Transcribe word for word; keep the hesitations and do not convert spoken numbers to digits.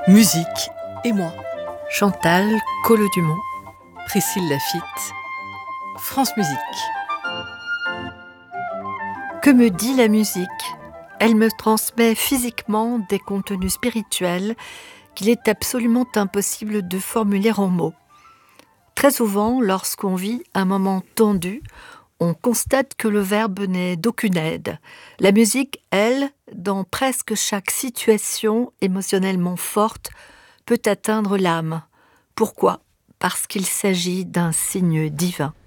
Musique et moi. Chantal Collot-Dumont. Priscille Lafitte. France Musique. Que me dit la musique ? Elle me transmet physiquement des contenus spirituels qu'il est absolument impossible de formuler en mots. Très souvent, lorsqu'on vit un moment tendu, on constate que le verbe n'est d'aucune aide. La musique, elle, dans presque chaque situation émotionnellement forte, peut atteindre l'âme. Pourquoi ? Parce qu'il s'agit d'un signe divin.